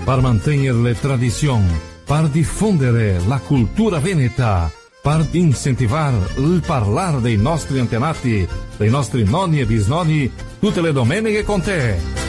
per mantenere le tradizioni, per diffondere la cultura veneta, per incentivare il parlare dei nostri antenati, dei nostri nonni e bisnonni, tutte le domeniche con te.